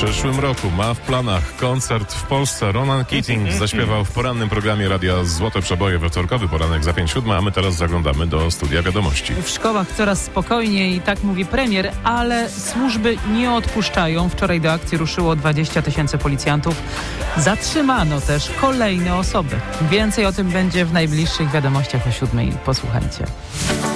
przyszłym roku ma w planach koncert w Polsce. Ronan Keating zaśpiewał w porannym programie Radia Złote Przeboje we wtorkowy poranek za 5:07, a my teraz zaglądamy do studia wiadomości. W szkołach coraz spokojniej, tak mówi premier, ale służby nie odpuszczają. Wczoraj do akcji ruszyło 20 000 policjantów. Zatrzymano też kolejne osoby. Więcej o tym będzie w najbliższych wiadomościach o 7:00. Posłuchajcie.